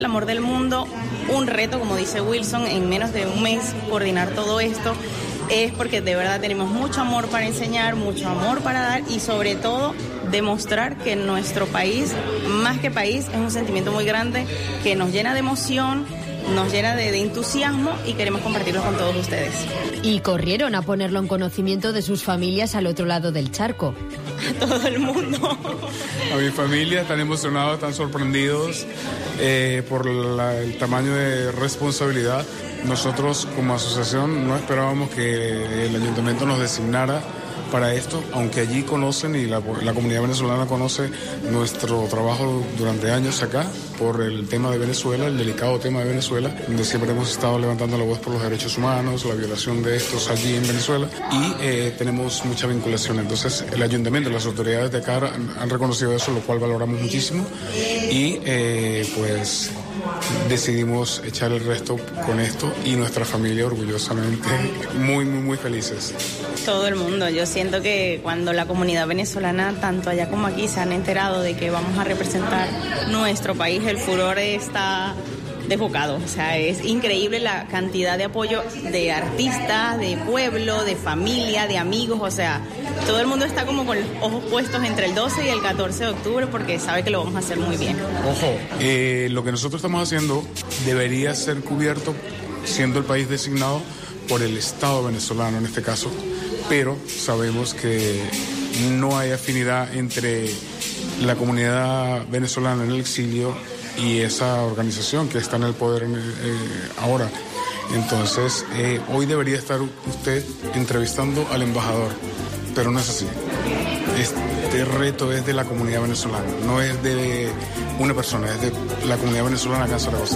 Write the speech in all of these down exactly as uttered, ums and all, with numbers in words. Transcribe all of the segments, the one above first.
El amor del mundo, un reto, como dice Wilson, en menos de un mes coordinar todo esto, es porque de verdad tenemos mucho amor para enseñar, mucho amor para dar y sobre todo demostrar que nuestro país, más que país, es un sentimiento muy grande que nos llena de emoción, nos llena de, de entusiasmo y queremos compartirlo con todos ustedes. Y corrieron a ponerlo en conocimiento de sus familias al otro lado del charco. A todo el mundo. A mi familia están emocionados, están sorprendidos eh, por la, el tamaño de responsabilidad. Nosotros como asociación no esperábamos que el ayuntamiento nos designara para esto, aunque allí conocen y la, la comunidad venezolana conoce nuestro trabajo durante años acá por el tema de Venezuela, el delicado tema de Venezuela, donde siempre hemos estado levantando la voz por los derechos humanos, la violación de estos allí en Venezuela y eh, tenemos mucha vinculación. Entonces el ayuntamiento, las autoridades de acá han, han reconocido eso, lo cual valoramos muchísimo y eh, pues decidimos echar el resto con esto y nuestra familia orgullosamente muy, muy, muy felices. Todo el mundo, yo siento que cuando la comunidad venezolana, tanto allá como aquí, se han enterado de que vamos a representar nuestro país, el furor está desbocado. O sea, es increíble la cantidad de apoyo de artistas, de pueblo, de familia, de amigos. O sea, todo el mundo está como con los ojos puestos entre el doce y el catorce de octubre porque sabe que lo vamos a hacer muy bien. Ojo, eh, lo que nosotros estamos haciendo debería ser cubierto, siendo el país designado, por el Estado venezolano en este caso, pero sabemos que no hay afinidad entre la comunidad venezolana en el exilio y esa organización que está en el poder eh, ahora. Entonces, eh, hoy debería estar usted entrevistando al embajador, pero no es así. Este reto es de la comunidad venezolana, no es de una persona, es de la comunidad venezolana acá en Zaragoza.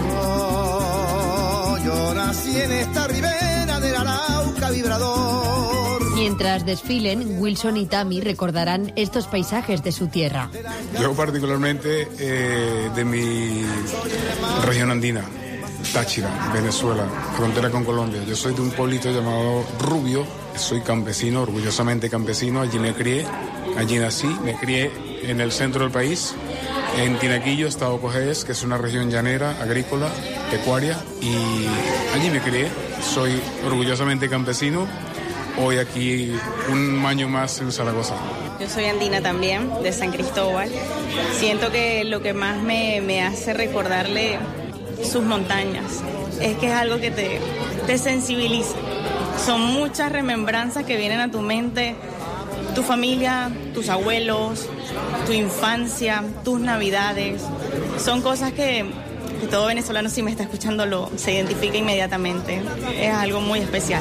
Oh, yo nací en esta ribera del Arauca vibrador. Mientras desfilen, Wilson y Tami recordarán estos paisajes de su tierra. Yo particularmente eh, de mi región andina, Táchira, Venezuela, frontera con Colombia. Yo soy de un pueblito llamado Rubio, soy campesino, orgullosamente campesino, allí me crié, allí nací, me crié en el centro del país, en Tinaquillo, estado Cojedes, que es una región llanera, agrícola, pecuaria, y allí me crié, soy orgullosamente campesino. Hoy aquí un año más en Zaragoza. Yo soy andina también, de San Cristóbal. Siento que lo que más me, me hace recordarle sus montañas es que es algo que te, te sensibiliza. Son muchas remembranzas que vienen a tu mente, tu familia, tus abuelos, tu infancia, tus navidades. Son cosas que, que todo venezolano, si me está escuchando, lo, se identifica inmediatamente. Es algo muy especial.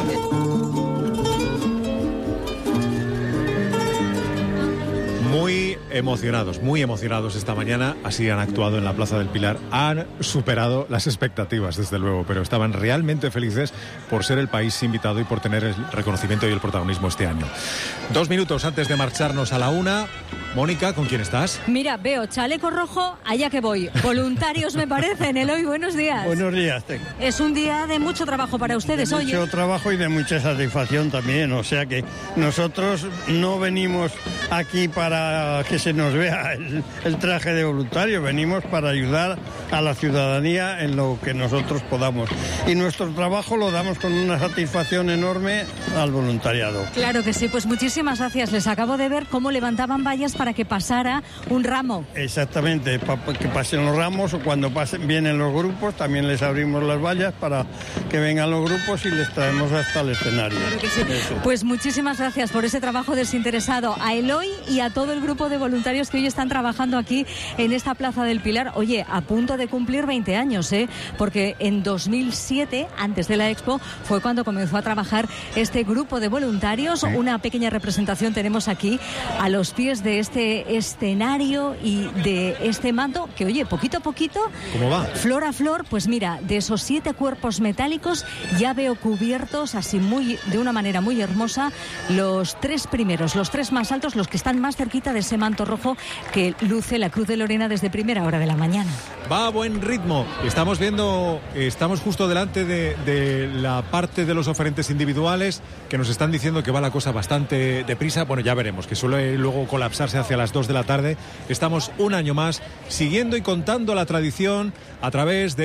Muy emocionados, muy emocionados esta mañana, así han actuado en la Plaza del Pilar. Han superado las expectativas, desde luego, pero estaban realmente felices por ser el país invitado y por tener el reconocimiento y el protagonismo este año. Dos minutos antes de marcharnos a la una. Mónica, ¿con quién estás? Mira, veo chaleco rojo, allá que voy. Voluntarios, me parecen. Eloy, buenos días. Buenos días. Te... Es un día de mucho trabajo para ustedes hoy. Mucho ¿eh? trabajo y de mucha satisfacción también. O sea que nosotros no venimos aquí para que se nos vea el, el traje de voluntario, venimos para ayudar a la ciudadanía en lo que nosotros podamos. Y nuestro trabajo lo damos con una satisfacción enorme al voluntariado. Claro que sí, pues muchísimas gracias. Les acabo de ver cómo levantaban vallas para que pasara un ramo. Exactamente, para que pasen los ramos o cuando pasen, vienen los grupos, también les abrimos las vallas para que vengan los grupos y les traemos hasta el escenario. Claro que sí. Pues muchísimas gracias por ese trabajo desinteresado a Eloy y a todo el grupo de voluntarios que hoy están trabajando aquí en esta Plaza del Pilar. Oye, a punto de cumplir veinte años, ¿eh? Porque en dos mil siete, antes de la Expo, fue cuando comenzó a trabajar este grupo de voluntarios. Sí. Una pequeña representación tenemos aquí a los pies de este escenario y de este manto que, oye, poquito a poquito, ¿cómo va? Flor a flor, pues mira, de esos siete cuerpos metálicos ya veo cubiertos así muy, de una manera muy hermosa, los tres primeros, los tres más altos, los que están más cerquita bonita de ese manto rojo que luce la Cruz de Lorena desde primera hora de la mañana. Va a buen ritmo. Estamos viendo, estamos justo delante de, de la parte de los oferentes individuales que nos están diciendo que va la cosa bastante deprisa. Bueno, ya veremos, que suele luego colapsarse hacia las dos de la tarde. Estamos un año más siguiendo y contando la tradición a través de